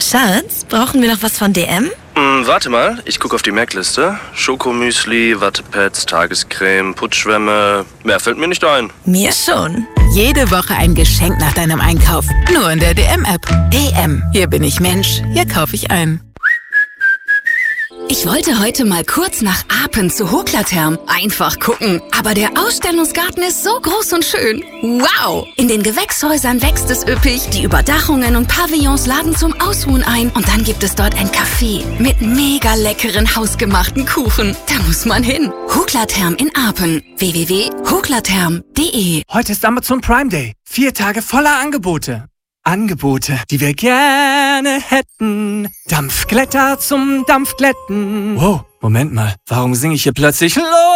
Schatz, brauchen wir noch was von DM? Warte mal, ich gucke auf die Merkliste. Schokomüsli, Wattepads, Tagescreme, Putzschwämme. Mehr fällt mir nicht ein. Mir schon. Jede Woche ein Geschenk nach deinem Einkauf. Nur in der DM-App. DM. Hier bin ich Mensch. Hier kaufe ich ein. Ich wollte heute mal kurz nach Apen zu Hoklatherm. Einfach gucken. Aber der Ausstellungsgarten ist so groß und schön. Wow! In den Gewächshäusern wächst es üppig. Die Überdachungen und Pavillons laden zum Ausruhen ein. Und dann gibt es dort ein Café mit mega leckeren hausgemachten Kuchen. Da muss man hin. Hoklatherm in Apen. www.hoklatherm.de. Heute ist Amazon Prime Day. 4 Tage voller Angebote. Angebote, die wir gerne hätten. Dampfglätter zum Dampfglätten. Wow, Moment mal. Warum singe ich hier plötzlich los?